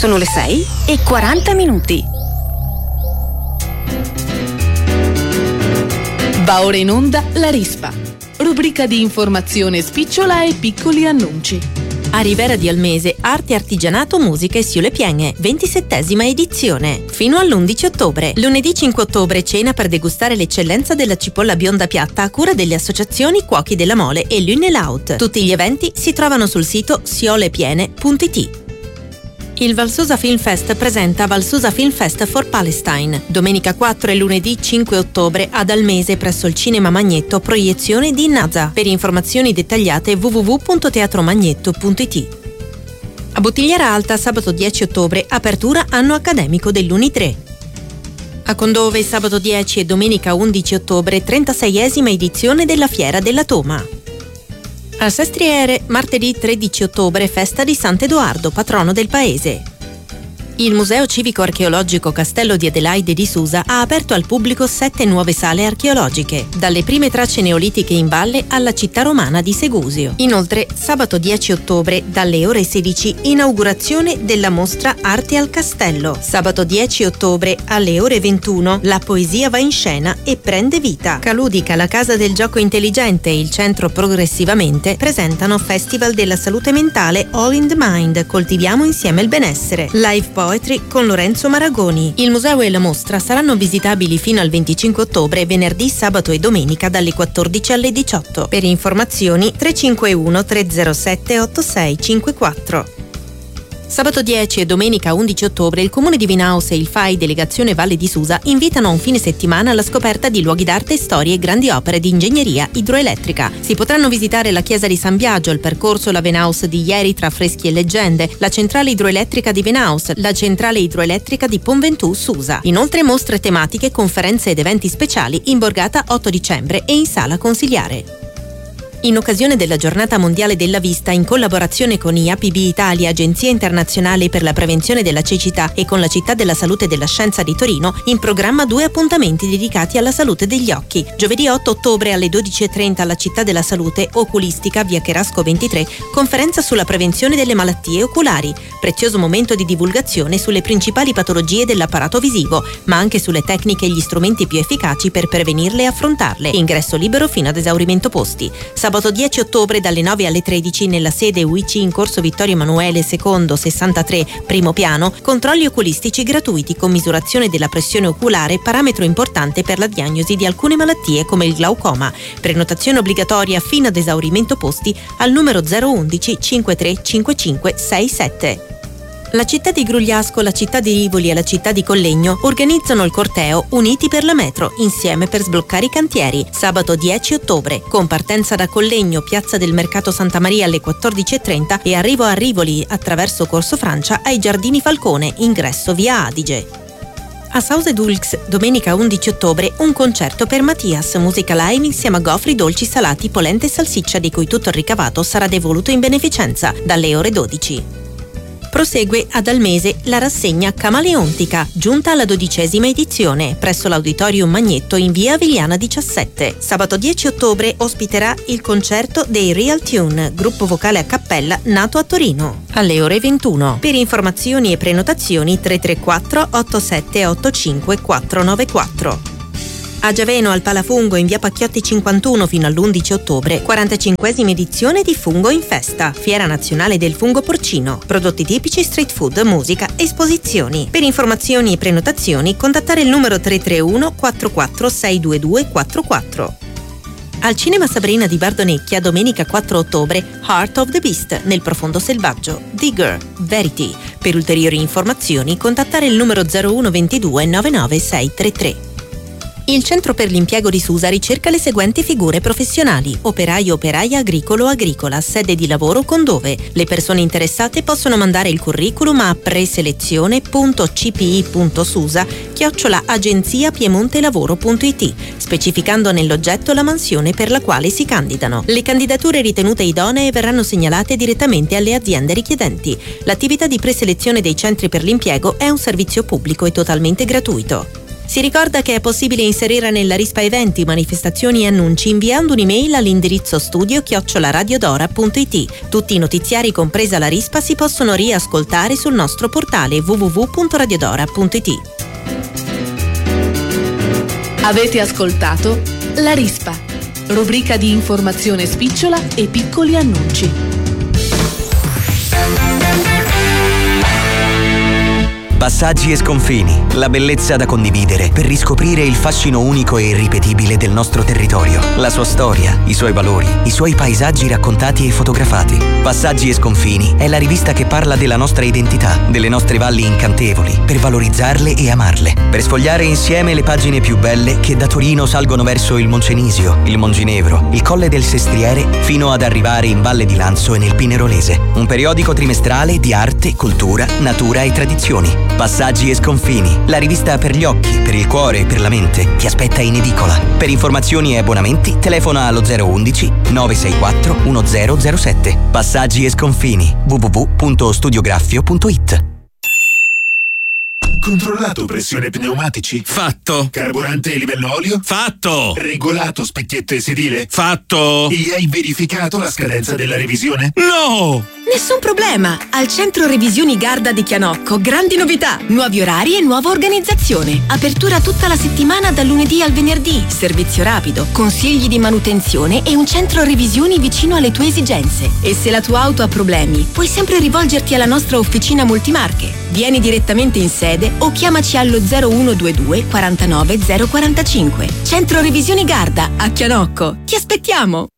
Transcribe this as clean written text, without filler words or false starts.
Sono le 6:40. Va ora in onda La Rispa, rubrica di informazione spicciola e piccoli annunci. A Rivera di Almese, arte e artigianato, musica e Siule Piene, 27ª edizione, fino all'11 ottobre. Lunedì 5 ottobre cena per degustare l'eccellenza della cipolla bionda piatta a cura delle associazioni Cuochi della Mole e Lunelaut. Tutti gli eventi si trovano sul sito siolepiene.it. Il Valsusa Film Fest presenta Valsusa Film Fest for Palestine. Domenica 4 e lunedì 5 ottobre ad Almese presso il Cinema Magnetto, proiezione di Naza. Per informazioni dettagliate www.teatromagnetto.it. A Bottigliera Alta sabato 10 ottobre apertura anno accademico dell'Uni3. A Condove sabato 10 e domenica 11 ottobre 36esima edizione della Fiera della Toma. A Sestriere, martedì 13 ottobre, festa di Sant'Edoardo, patrono del paese. Il Museo Civico Archeologico Castello di Adelaide di Susa ha aperto al pubblico 7 nuove sale archeologiche, dalle prime tracce neolitiche in valle alla città romana di Segusio. Inoltre, sabato 10 ottobre, dalle ore 16, inaugurazione della mostra Arte al Castello. Sabato 10 ottobre, alle ore 21, la poesia va in scena e prende vita. Caludica, la Casa del Gioco Intelligente e il Centro Progressivamente presentano Festival della Salute Mentale All in the Mind, coltiviamo insieme il benessere. Live Poetry con Lorenzo Maragoni. Il museo e la mostra saranno visitabili fino al 25 ottobre, venerdì, sabato e domenica dalle 14 alle 18. Per informazioni 351 307 8654. Sabato 10 e domenica 11 ottobre il Comune di Vinaus e il FAI Delegazione Valle di Susa invitano a un fine settimana alla scoperta di luoghi d'arte, storie e grandi opere di ingegneria idroelettrica. Si potranno visitare la chiesa di San Biagio, il percorso La Venaus di ieri tra affreschi e leggende, la centrale idroelettrica di Venaus, la centrale idroelettrica di Ponventù Susa. Inoltre mostre tematiche, conferenze ed eventi speciali in borgata 8 dicembre e in sala consiliare. In occasione della Giornata Mondiale della Vista, in collaborazione con IAPB Italia, Agenzia Internazionale per la Prevenzione della Cecità, e con la Città della Salute e della Scienza di Torino, in programma 2 appuntamenti dedicati alla salute degli occhi. Giovedì 8 ottobre alle 12:30 alla Città della Salute, Oculistica, via Cherasco 23, conferenza sulla prevenzione delle malattie oculari. Prezioso momento di divulgazione sulle principali patologie dell'apparato visivo, ma anche sulle tecniche e gli strumenti più efficaci per prevenirle e affrontarle. Ingresso libero fino ad esaurimento posti. Sabato 10 ottobre dalle 9 alle 13 nella sede UIC in corso Vittorio Emanuele II 63, primo piano, controlli oculistici gratuiti con misurazione della pressione oculare, parametro importante per la diagnosi di alcune malattie come il glaucoma. Prenotazione obbligatoria fino ad esaurimento posti al numero 011 5355 67. La città di Grugliasco, la città di Rivoli e la città di Collegno organizzano il corteo Uniti per la Metro, insieme per sbloccare i cantieri, sabato 10 ottobre, con partenza da Collegno, piazza del Mercato Santa Maria alle 14:30 e arrivo a Rivoli attraverso Corso Francia ai Giardini Falcone, ingresso via Adige. A Sausedulx, domenica 11 ottobre, un concerto per Mattias, musica live insieme a gofri, dolci, salati, polente e salsiccia, di cui tutto il ricavato sarà devoluto in beneficenza, dalle ore 12. Prosegue ad Almese la rassegna Camaleontica, giunta alla 12ª edizione, presso l'Auditorium Magnetto in via Avigliana 17. Sabato 10 ottobre ospiterà il concerto dei Real Tune, gruppo vocale a cappella nato a Torino, alle ore 21. Per informazioni e prenotazioni 334 8785 494. A Giaveno al Palafungo in via Pacchiotti 51 fino all'11 ottobre, 45esima edizione di Fungo in Festa, Fiera Nazionale del Fungo Porcino, prodotti tipici, street food, musica, esposizioni. Per informazioni e prenotazioni contattare il numero 331 44 622 44. Al Cinema Sabrina di Bardonecchia, domenica 4 ottobre, Heart of the Beast, nel profondo selvaggio, Digger, Verity. Per ulteriori informazioni contattare il numero 01 22 99 633. Il Centro per l'Impiego di Susa ricerca le seguenti figure professionali: operaio, operaia, agricolo, agricola, sede di lavoro Condove. Le persone interessate possono mandare il curriculum a preselezione.cpi.susa@agenziapiemontelavoro.it, specificando nell'oggetto la mansione per la quale si candidano. Le candidature ritenute idonee verranno segnalate direttamente alle aziende richiedenti. L'attività di preselezione dei centri per l'impiego è un servizio pubblico e totalmente gratuito. Si ricorda che è possibile inserire nella rispa eventi, manifestazioni e annunci inviando un'email all'indirizzo studio@radiodora.it. Tutti i notiziari, compresa la rispa, si possono riascoltare sul nostro portale www.radiodora.it. Avete ascoltato La Rispa, rubrica di informazione spicciola e piccoli annunci. Passaggi e sconfini, la bellezza da condividere per riscoprire il fascino unico e irripetibile del nostro territorio, la sua storia, i suoi valori, i suoi paesaggi raccontati e fotografati. Passaggi e sconfini è la rivista che parla della nostra identità, delle nostre valli incantevoli, per valorizzarle e amarle, per sfogliare insieme le pagine più belle che da Torino salgono verso il Moncenisio, il Monginevro, il Colle del Sestriere, fino ad arrivare in Valle di Lanzo e nel Pinerolese. Un periodico trimestrale di arte, cultura, natura e tradizioni. Passaggi e sconfini, la rivista per gli occhi, per il cuore e per la mente, ti aspetta in edicola. Per informazioni e abbonamenti telefona allo 011 964 1007. Passaggi e sconfini, www.studiograffio.it. Controllato pressione pneumatici? Fatto. Carburante livello olio? Fatto. Regolato specchietto e sedile? Fatto. E hai verificato la scadenza della revisione? No! Nessun problema! Al Centro Revisioni Garda di Chianocco, grandi novità! Nuovi orari e nuova organizzazione. Apertura tutta la settimana dal lunedì al venerdì. Servizio rapido, consigli di manutenzione e un centro revisioni vicino alle tue esigenze. E se la tua auto ha problemi, puoi sempre rivolgerti alla nostra officina multimarche. Vieni direttamente in sede o chiamaci allo 0122 49 045. Centro Revisioni Garda, a Chianocco. Ti aspettiamo!